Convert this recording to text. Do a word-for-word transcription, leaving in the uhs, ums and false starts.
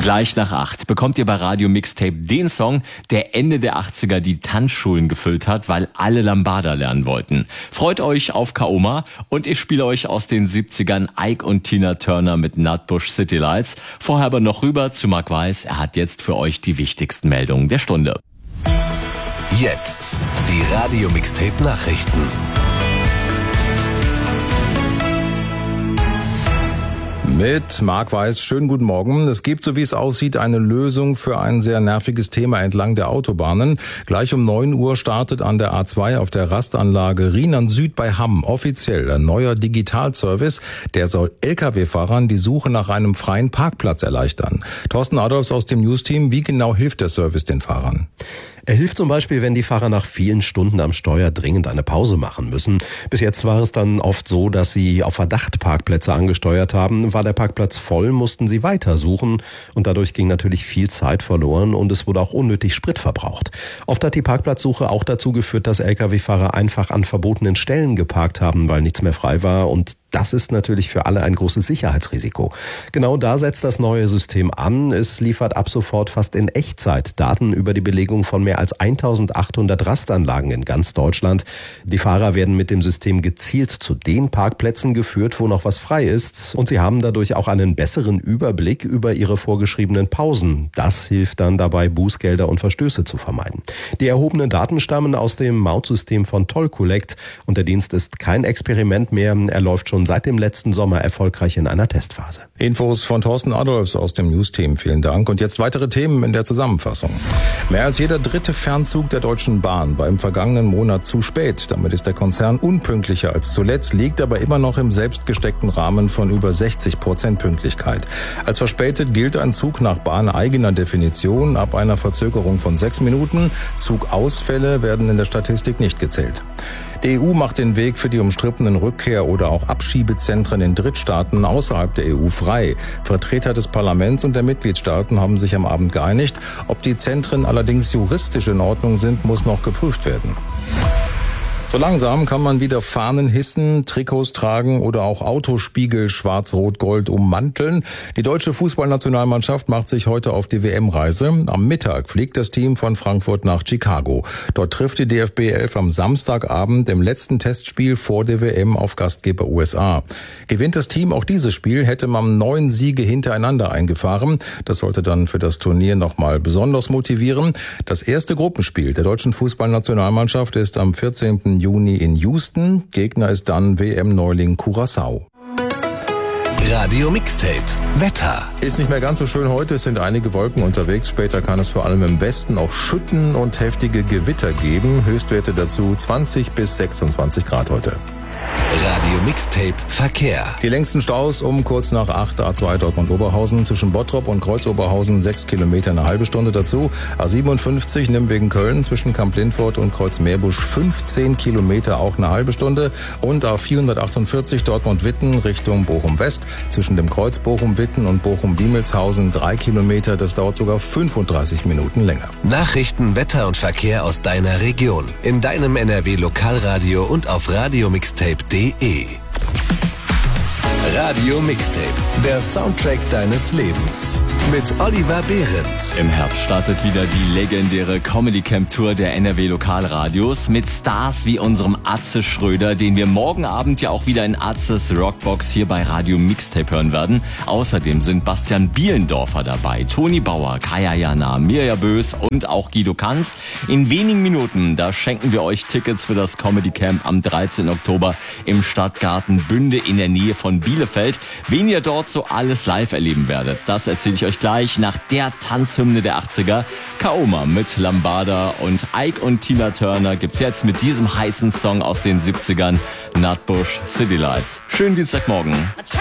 Gleich nach acht bekommt ihr bei Radio Mixtape den Song, der Ende der achtziger die Tanzschulen gefüllt hat, weil alle Lambada lernen wollten. Freut euch auf Kaoma und ich spiele euch aus den siebzigern Ike und Tina Turner mit Nutbush City Lights. Vorher aber noch rüber zu Marc Weiß. Er hat jetzt für euch die wichtigsten Meldungen der Stunde. Jetzt die Radio Mixtape Nachrichten. Mit Marc Weiß, schönen guten Morgen. Es gibt, so wie es aussieht, eine Lösung für ein sehr nerviges Thema entlang der Autobahnen. Gleich um neun Uhr startet an der A zwei auf der Rastanlage Rheinland Süd bei Hamm offiziell ein neuer Digitalservice. Der soll L K W-Fahrern die Suche nach einem freien Parkplatz erleichtern. Thorsten Adolfs aus dem News-Team, wie genau hilft der Service den Fahrern? Er hilft zum Beispiel, wenn die Fahrer nach vielen Stunden am Steuer dringend eine Pause machen müssen. Bis jetzt war es dann oft so, dass sie auf Verdacht Parkplätze angesteuert haben. War der Parkplatz voll, mussten sie weitersuchen und dadurch ging natürlich viel Zeit verloren und es wurde auch unnötig Sprit verbraucht. Oft hat die Parkplatzsuche auch dazu geführt, dass L K W-Fahrer einfach an verbotenen Stellen geparkt haben, weil nichts mehr frei war, und das ist natürlich für alle ein großes Sicherheitsrisiko. Genau da setzt das neue System an. Es liefert ab sofort fast in Echtzeit Daten über die Belegung von mehr als eintausendachthundert Rastanlagen in ganz Deutschland. Die Fahrer werden mit dem System gezielt zu den Parkplätzen geführt, wo noch was frei ist. Und sie haben dadurch auch einen besseren Überblick über ihre vorgeschriebenen Pausen. Das hilft dann dabei, Bußgelder und Verstöße zu vermeiden. Die erhobenen Daten stammen aus dem Mautsystem von Toll Collect. Und der Dienst ist kein Experiment mehr. Er läuft schon seit dem letzten Sommer erfolgreich in einer Testphase. Infos von Thorsten Adolfs aus dem News-Team. Vielen Dank. Und jetzt weitere Themen in der Zusammenfassung. Mehr als jeder dritte Fernzug der Deutschen Bahn war im vergangenen Monat zu spät. Damit ist der Konzern unpünktlicher als zuletzt, liegt aber immer noch im selbstgesteckten Rahmen von über sechzig Prozent Pünktlichkeit. Als verspätet gilt ein Zug nach bahneigener Definition ab einer Verzögerung von sechs Minuten. Zugausfälle werden in der Statistik nicht gezählt. Die E U macht den Weg für die umstrittenen Rückkehr- oder auch Abschiebezentren in Drittstaaten außerhalb der E U frei. Vertreter des Parlaments und der Mitgliedstaaten haben sich am Abend geeinigt. Ob die Zentren allerdings juristisch in Ordnung sind, muss noch geprüft werden. So langsam kann man wieder Fahnen hissen, Trikots tragen oder auch Autospiegel schwarz-rot-gold ummanteln. Die deutsche Fußballnationalmannschaft macht sich heute auf die W M-Reise. Am Mittag fliegt das Team von Frankfurt nach Chicago. Dort trifft die D F B elf am Samstagabend im letzten Testspiel vor der W M auf Gastgeber U S A. Gewinnt das Team auch dieses Spiel, hätte man neun Siege hintereinander eingefahren. Das sollte dann für das Turnier nochmal besonders motivieren. Das erste Gruppenspiel der deutschen Fußballnationalmannschaft ist am vierzehnten Juni in Houston. Gegner ist dann W M-Neuling Curaçao. Radio Mixtape Wetter. Ist nicht mehr ganz so schön heute, es sind einige Wolken unterwegs. Später kann es vor allem im Westen auch Schütten und heftige Gewitter geben. Höchstwerte dazu zwanzig bis sechsundzwanzig Grad heute. Radio Mixtape Verkehr. Die längsten Staus um kurz nach acht, A zwei Dortmund-Oberhausen zwischen Bottrop und Kreuz-Oberhausen, sechs Kilometer, eine halbe Stunde dazu. A siebenundfünfzig Nimwegen-Köln zwischen Kamp-Lindfort und Kreuz-Meerbusch, fünfzehn Kilometer, auch eine halbe Stunde. Und A vierhundertachtundvierzig Dortmund-Witten Richtung Bochum-West zwischen dem Kreuz Bochum-Witten und Bochum-Diemelshausen, drei Kilometer. Das dauert sogar fünfunddreißig Minuten länger. Nachrichten, Wetter und Verkehr aus deiner Region. In deinem N R W-Lokalradio und auf Radio Mixtape punkt de. Radio Mixtape, der Soundtrack deines Lebens. Mit Oliver Behrendt. Im Herbst startet wieder die legendäre Comedy Camp Tour der N R W Lokalradios mit Stars wie unserem Atze Schröder, den wir morgen Abend ja auch wieder in Atzes Rockbox hier bei Radio Mixtape hören werden. Außerdem sind Bastian Bielendorfer dabei, Toni Bauer, Kaya Jana, Mirja Bös und auch Guido Kanz. In wenigen Minuten, da schenken wir euch Tickets für das Comedy Camp am dreizehnten Oktober im Stadtgarten Bünde in der Nähe von Bielefeld. Wen ihr dort so alles live erleben werdet, das erzähle ich euch gleich nach der Tanzhymne der achtziger. Kaoma mit Lambada und Ike und Tina Turner gibt's jetzt mit diesem heißen Song aus den siebzigern, Nutbush City Lights. Schönen Dienstagmorgen.